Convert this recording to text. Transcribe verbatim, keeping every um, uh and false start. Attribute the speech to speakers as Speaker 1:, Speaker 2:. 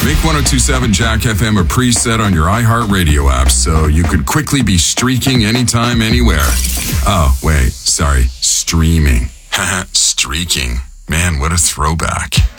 Speaker 1: Make one oh two point seven Jack F M a preset on your iHeartRadio app so you could quickly be streaking anytime, anywhere. Oh, wait, sorry, streaming. Haha, streaking. Man, what a throwback.